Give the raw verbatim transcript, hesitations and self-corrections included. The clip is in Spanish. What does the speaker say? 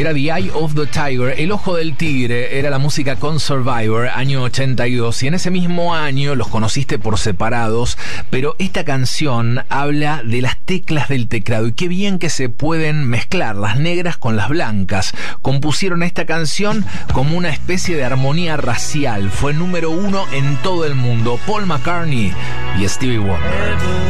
Era The Eye of the Tiger, El Ojo del Tigre, era la música con Survivor, año ochenta y dos, y en ese mismo año los conociste por separados, pero esta canción habla de las teclas del teclado, y qué bien que se pueden mezclar las negras con las blancas. Compusieron esta canción como una especie de armonía racial, fue número uno en todo el mundo, Paul McCartney y Stevie Wonder.